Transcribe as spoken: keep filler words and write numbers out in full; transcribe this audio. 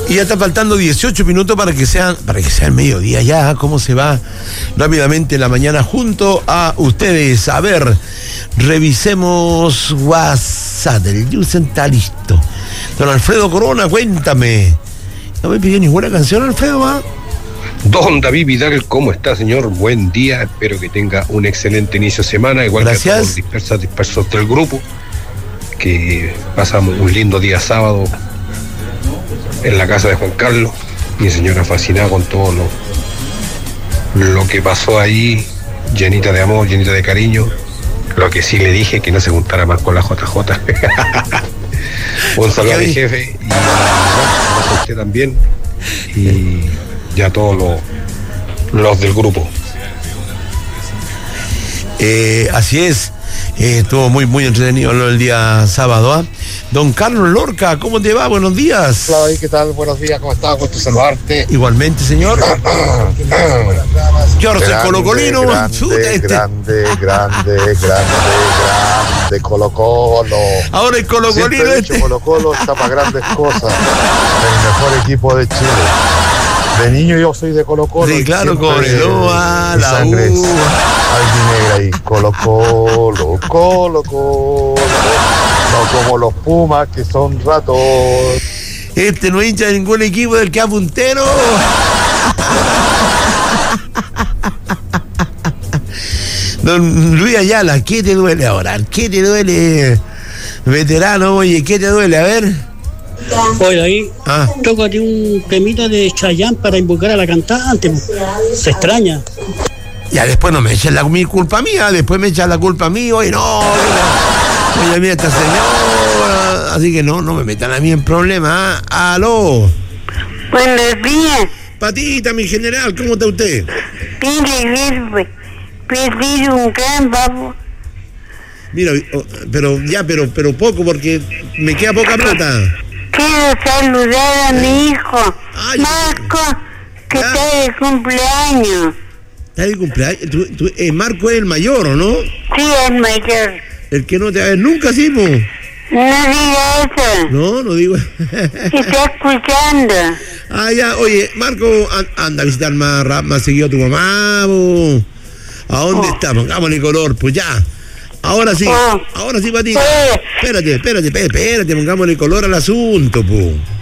Y ya está faltando dieciocho minutos para que sean, para que sea el mediodía ya. ¿Cómo se va rápidamente la mañana junto a ustedes? A ver, revisemos WhatsApp. El Yusen está listo. Don Alfredo Corona, cuéntame. No me pidió ninguna canción, Alfredo, ¿va? Don David Vidal, ¿cómo está, señor? Buen día, espero que tenga un excelente inicio de semana, igual Gracias. que a todos los dispersos, dispersos del grupo, que pasamos un lindo día sábado en la casa de Juan Carlos. Mi señora fascinada con todo lo, lo que pasó ahí, llenita de amor, llenita de cariño. Lo que sí le dije, que no se juntara más con la J J. Un saludo a mi jefe y a usted también, y ya a todos los, los del grupo. Eh, así es, eh, estuvo muy muy entretenido el día sábado, ¿eh? Don Carlos Lorca, ¿cómo te va? Buenos días. Hola, ¿qué tal? Buenos días, ¿cómo estás? Gusto saludarte. Igualmente, señor. George, el colocolino. Grande, este. grande, grande, grande, grande, Colo Colo. Ahora el colocolino Siempre he dicho, este. Colo Colo está para grandes cosas. El mejor equipo de Chile. De niño yo soy de Colo Colo. Sí, claro, Cobreloa, mi la sangre U. es albinegra y Colo Colo, Colo Colo. No como los Pumas, que son ratos. Este no hincha de ningún equipo del que ha puntero. Don Luis Ayala, ¿qué te duele ahora? ¿Qué te duele, veterano? Oye, ¿qué te duele? A ver. Oye, ahí, ah. tócate un temita de Chayanne para invocar a la cantante. Se extraña. Ya después no me echen la mi culpa mía, después me echan la culpa a mí. Oye, no, oye, oye, mira esta señora. Así que no, no me metan a mí en problemas. ¿eh? Aló. Buenos días. Patita, mi general, ¿cómo está usted? Pide pedir un gran babo. Mira, pero ya, pero, pero poco, porque me queda poca plata. Quiero saludar a mi hijo, Ay, Marco, que ya. está de cumpleaños. ¿Está de cumpleaños? ¿Tú, tú, eh, Marco es el mayor, ¿o no? Sí, es mayor. El que no te va a ver nunca, ¿sí, po? No diga eso. No, no digo. Está escuchando. Ah, ya, oye, Marco, an, anda a visitar más, más seguido a tu mamá, po. ¿A dónde Oh. está? Pongámosle color, pues ya. Ahora sí, Oh. ahora sí, Patita. Oh. Espérate, espérate, espérate, espérate, pongámosle color al asunto, po.